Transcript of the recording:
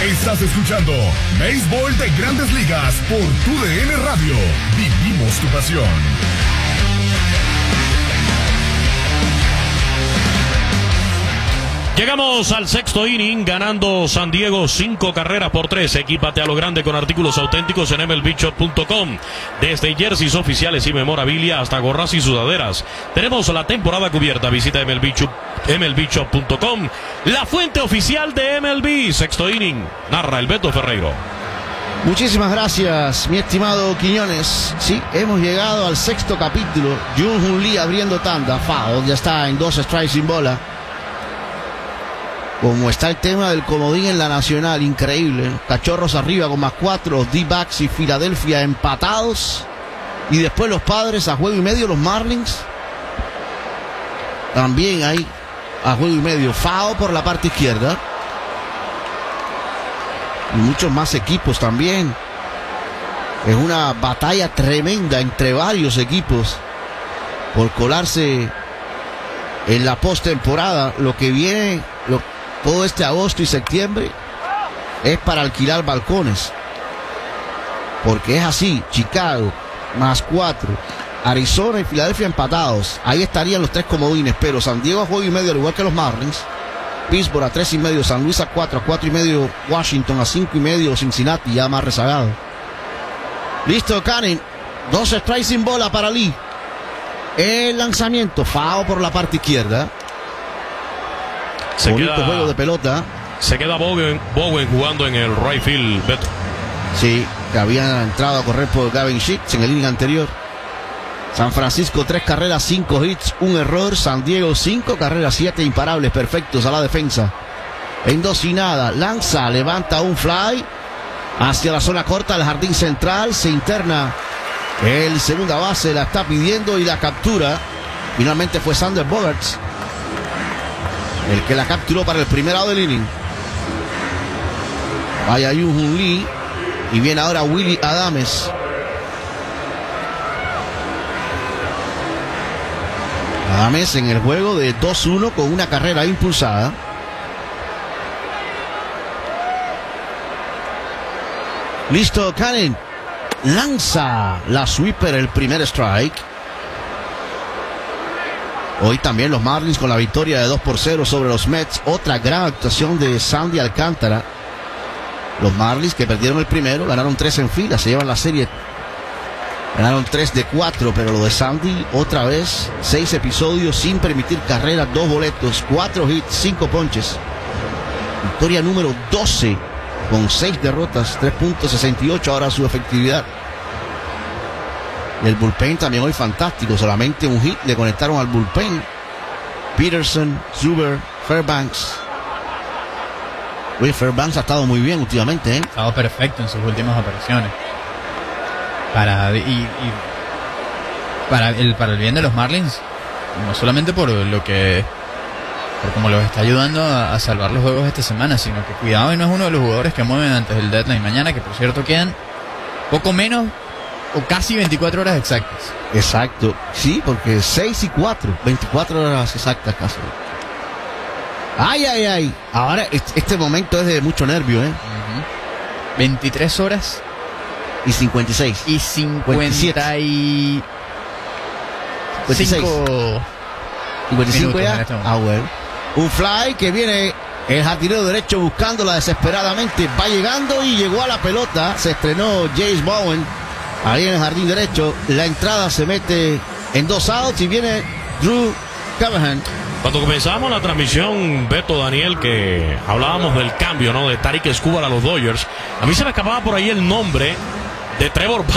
Estás escuchando Béisbol de Grandes Ligas por TUDN Radio. Vivimos tu pasión. Llegamos al sexto inning, ganando San Diego 5 carreras por 3. Equípate a lo grande con artículos auténticos en MLBshop.com. Desde jerseys oficiales y memorabilia hasta gorras y sudaderas. Tenemos la temporada cubierta. Visita MLBshop.com, la fuente oficial de MLB. Sexto inning, narra el Beto Ferreiro. Muchísimas gracias, mi estimado Quiñones. Sí, hemos llegado al sexto capítulo. Jung-Hoo Lee abriendo tanda. Foul, ya está en 2 strikes sin bola. Como está el tema del comodín en la Nacional, increíble. Cachorros arriba con +4, D-backs y Filadelfia empatados. Y después los Padres a juego y medio, los Marlins también ahí a juego y medio. Foul por la parte izquierda. Y muchos más equipos también. Es una batalla tremenda entre varios equipos por colarse en la postemporada. Lo que viene, todo este agosto y septiembre, es para alquilar balcones. Porque es así: Chicago +4, Arizona y Filadelfia empatados. Ahí estarían los 3 comodines, pero San Diego a juego y medio, al igual que los Marlins. Pittsburgh a 3.5, San Luis a 4, a 4.5 Washington, a 5.5 Cincinnati, ya más rezagado. Listo, Canning, 2 strikes sin bola para Lee. El lanzamiento, foul por la parte izquierda. Bonito juego de pelota. Se queda Bowen jugando en el right field, Beto. Sí, que había entrado a correr por Gavin Sheets en el inning anterior. San Francisco 3 carreras, 5 hits, 1 error. San Diego 5 carreras, 7 imparables, perfectos a la defensa. En 2 y nada, lanza, levanta un fly hacia la zona corta del jardín central. Se interna el segunda base, la está pidiendo y la captura. Finalmente fue Sander Bogaerts el que la capturó para el primer lado del inning. Vaya Jung-Hoo Lee. Y viene ahora Willy Adames. Adames en el juego de 2-1 con una carrera impulsada. Listo, Canning. Lanza la sweeper, el primer strike. Hoy también los Marlins con la victoria de 2-0 sobre los Mets. Otra gran actuación de Sandy Alcántara. Los Marlins, que perdieron el primero, ganaron 3 en fila, se llevan la serie. Ganaron 3 de 4, pero lo de Sandy, otra vez, 6 episodios sin permitir carreras, 2 boletos, 4 hits, 5 ponches. Victoria número 12, con 6 derrotas, 3.68 ahora su efectividad. Y el bullpen también hoy fantástico, solamente un hit le conectaron al bullpen. Peterson, Zuber, Fairbanks. Oye, Fairbanks ha estado muy bien últimamente, ¿eh? Ha estado perfecto en sus últimas apariciones. Para el bien de los Marlins, no solamente por cómo los está ayudando a salvar los juegos esta semana, sino que cuidado y no es uno de los jugadores que mueven antes del deadline mañana, que por cierto quedan poco menos o casi 24 horas exactas. Exacto, sí, porque 6 y 4, 24 horas exactas casi. Ay. Ahora este momento es de mucho nervio, ¿eh? 23 horas y 56 y 57 y 55 ya. Bueno. Un fly que viene el jardinero derecho buscándola desesperadamente. Va llegando y llegó a la pelota. Se estrenó James Bowen ahí en el jardín derecho. La entrada se mete en 2 outs y viene Drew Callahan. Cuando comenzamos la transmisión, Beto, Daniel, que hablábamos del cambio, ¿no?, de Tarik Skubal a los Dodgers, a mí se me escapaba por ahí el nombre de Trevor